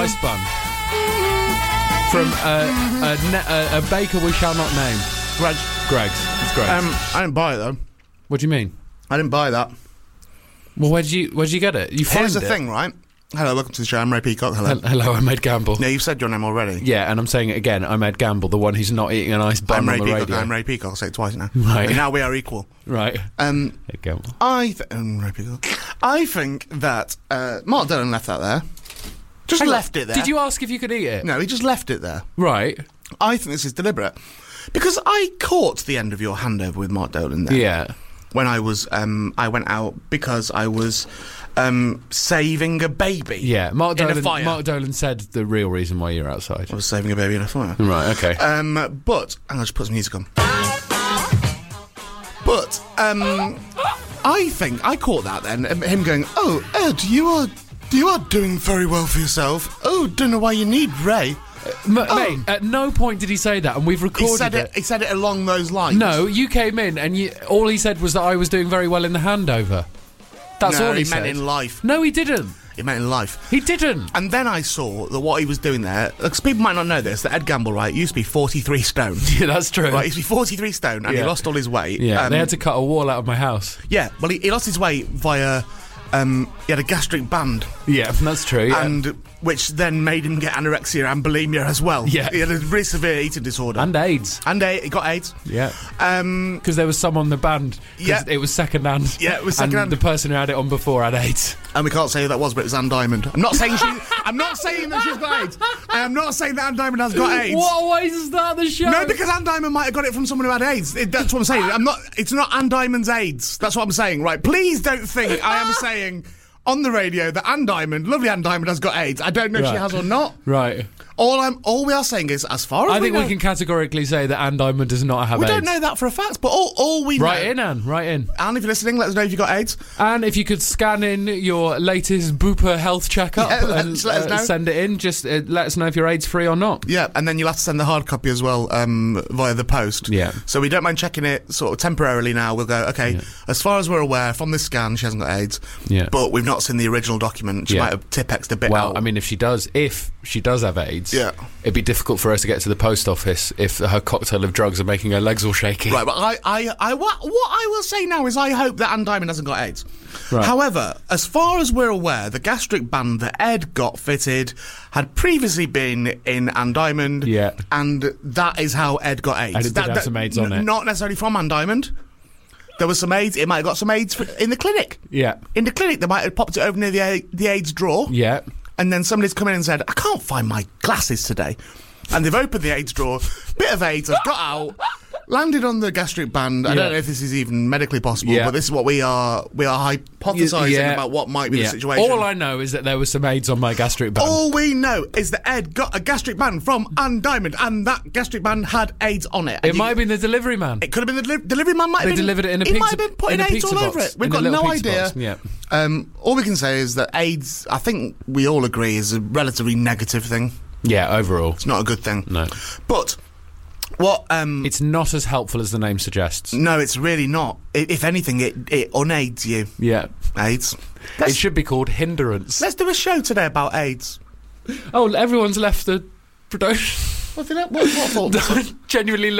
rice bun from a baker we shall not name. Greg's. It's Greg's. I didn't buy it though. What do you mean? I didn't buy that. Well, where'd you get it? You found Here's the it? thing, right? Hello, welcome to the show. I'm Ray Peacock. Hello. Hello, I'm Ed Gamble. Yeah, you've said your name already. Yeah, and I'm saying it again. I'm Ed Gamble, the one who's not eating a nice bun I'm Ray on the Peacock. radio. I'm Ray Peacock. I'll say it twice now. Right. And now we are equal. Right. Ed Gamble. Ray Peacock. I think that Mark Dillon left that there. Just left it there. Did you ask if you could eat it? No, he just left it there. Right. I think this is deliberate. Because I caught the end of your handover with Mark Dolan there. Yeah. When I was, I went out because I was saving a baby. Yeah, Mark in a fire. Dolan. Mark Dolan said the real reason why you're outside. I was saving a baby in a fire. Right. Okay. But I'll just put some music on. But I think I caught that then. Him going, "Oh, Ed, you are doing very well for yourself. Oh, don't know why you need Ray." Mate, at no point did he say that, and we've recorded it. He said it along those lines. No, you came in, and all he said was that I was doing very well in the handover. That's all he said. meant in life. No, he didn't. He meant in life. He didn't. And then I saw that what he was doing there, because people might not know this, that Ed Gamble, right, used to be 43 stone. Yeah, that's true. Right, he used to be 43 stone, and he lost all his weight. Yeah, they had to cut a wall out of my house. Yeah, well, he lost his weight via... he had a gastric band. Yeah, that's true. Yeah. And which then made him get anorexia and bulimia as well. Yeah. He had a really severe eating disorder. And AIDS. And he got AIDS. Yeah. Because there was some on the band. Yeah. It was second-hand. Yeah, it was second-hand. And the person who had it on before had AIDS. And we can't say who that was, but it was Anne Diamond. I'm not saying that she's got AIDS. I am not saying that Anne Diamond has got AIDS. What way is that the show? No, because Anne Diamond might have got it from someone who had AIDS. That's what I'm saying. It's not Anne Diamond's AIDS. That's what I'm saying, right? Please don't think I am saying on the radio that Anne Diamond, lovely Anne Diamond, has got AIDS. I don't know if she has or not. Right. All we are saying is, as far as I think we can categorically say that Anne Diamond does not have AIDS. We don't know that for a fact, but all we know... Right in, Anne. Right in. Anne, if you're listening, let us know if you got AIDS. And if you could scan in your latest Bupa health checkup and let us know. Send it in, just let us know if you're AIDS-free or not. Yeah, and then you'll have to send the hard copy as well via the post. Yeah. So we don't mind checking it sort of temporarily now. We'll go, okay, as far as we're aware, from this scan, she hasn't got AIDS. Yeah. But we've not seen the original document. She might have Tipp-Ex'd a bit out. Well, I mean, if she does have AIDS, it'd be difficult for her to get to the post office if her cocktail of drugs are making her legs all shaky. Right, but what I will say now is I hope that Anne Diamond hasn't got AIDS. Right. However, as far as we're aware, the gastric band that Ed got fitted had previously been in Anne Diamond. Yeah. And that is how Ed got AIDS. And it did have some AIDS on it. Not necessarily from Anne Diamond. There was some AIDS. It might have got some AIDS in the clinic. Yeah. In the clinic, they might have popped it over near the AIDS drawer. Yeah. And then somebody's come in and said, I can't find my glasses today. And they've opened the AIDS drawer, bit of AIDS has got out, landed on the gastric band. I don't know if this is even medically possible, but this is what we are hypothesising about what might be the situation. All I know is that there was some AIDS on my gastric band. All we know is that Ed got a gastric band from Anne Diamond, and that gastric band had AIDS on it. It might have been the delivery man. It could have been the delivery man. They delivered it in a pizza. He might have been putting AIDS all over it. We've got no idea. Yeah. All we can say is that AIDS, I think we all agree, is a relatively negative thing. Yeah, overall. It's not a good thing. No. But what... it's not as helpful as the name suggests. No, it's really not. If anything, it unaids you. Yeah. AIDS. It should be called hindrance. Let's do a show today about AIDS. Oh, everyone's left the production. What fault? Genuinely